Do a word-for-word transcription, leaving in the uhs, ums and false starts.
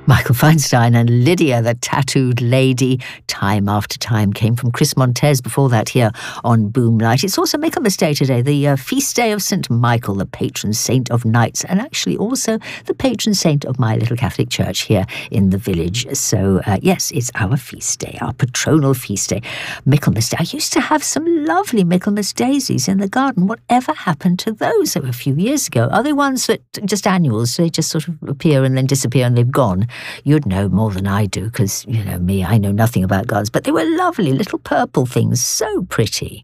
Michael Feinstein and Lydia, the tattooed lady, time after time, came from Chris Montez before that here on Boomlight. It's also Michaelmas Day today, the uh, feast day of Saint Michael, the patron saint of knights, and actually also the patron saint of my little Catholic church here in the village. So uh, yes, it's our feast day, our patronal feast day, Michaelmas Day. I used to have some lovely Michaelmas daisies in the garden. Whatever happened to those? They were a few years ago. Are they ones that just annuals? They just sort of appear and then disappear and they've gone. You'd know more than I do because, you know, me, I know nothing about gardens. But they were lovely little purple things, so pretty.